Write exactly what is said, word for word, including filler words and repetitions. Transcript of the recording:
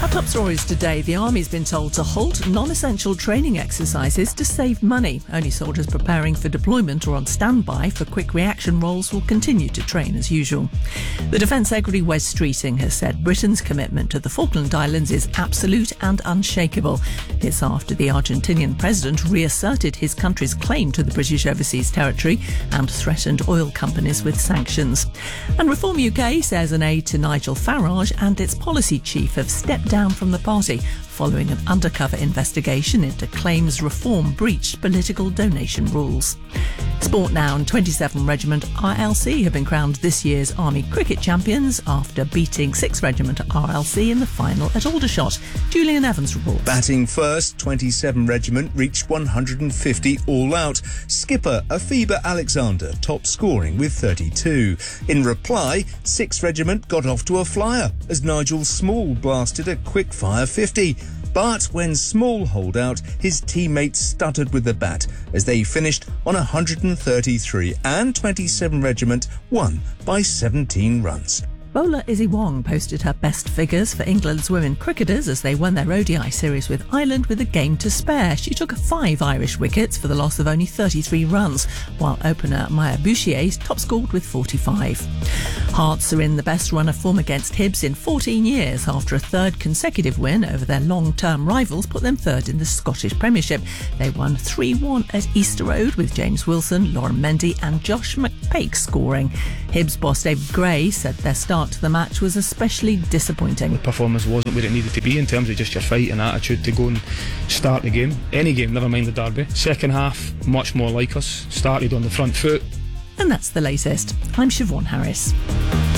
Top stories today. The Army's been told to halt non-essential training exercises to save money. Only soldiers preparing for deployment or on standby for quick reaction roles will continue to train as usual. The Defence Secretary Wes Streeting has said Britain's commitment to the Falkland Islands is absolute and unshakable. It's after the Argentinian president reasserted his country's claim to the British overseas territory and threatened oil companies with sanctions. And Reform U K says an aide to Nigel Farage and its policy chief have stepped down from the party following an undercover investigation into claims Reform breached political donation rules. Sport now, and twenty-seven Regiment R L C have been crowned this year's Army Cricket champions after beating sixth Regiment R L C in the final at Aldershot. Julian Evans reports. Batting first, twenty-seven Regiment reached one hundred fifty all out. Skipper Afiba Alexander top scoring with thirty-two. In reply, sixth Regiment got off to a flyer as Nigel Small blasted a quick-fire fifty. But when Small holed out, his teammates stuttered with the bat as they finished on one hundred thirty-three, and twenty-seven Regiment won by seventeen runs. Bowler Izzy Wong posted her best figures for England's women cricketers as they won their O D I series with Ireland with a game to spare. She took five Irish wickets for the loss of only thirty-three runs, while opener Maya Bouchier top scored with forty-five. Hearts are in the best run of form against Hibs in fourteen years after a third consecutive win over their long-term rivals put them third in the Scottish Premiership. They won three one at Easter Road with James Wilson, Lauren Mendy and Josh McPake scoring. Hibs boss David Gray said their start to the match was especially disappointing. The performance wasn't where it needed to be in terms of just your fight and attitude to go and start the game. Any game, never mind the derby. Second half, much more like us. Started on the front foot. And that's the latest. I'm Siobhan Harris.